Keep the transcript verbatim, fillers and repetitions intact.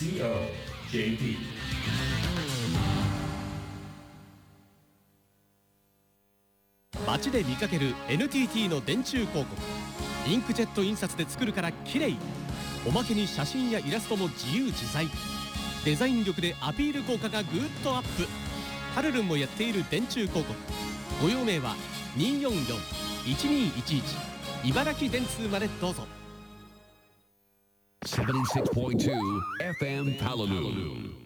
シーオージェーティー。 街で見かける エヌティーティー の電柱広告。インクジェット印刷で作るから綺麗。おまけに写真やイラストも自由自在。デザイン力でアピール効果がぐーっとアップ。ハルルンもやっている電柱広告。ご用命はにーよんよん いちにーいちいち茨城電通までどうぞ。 セブンティーシックスポイントツー エフエム Palaloo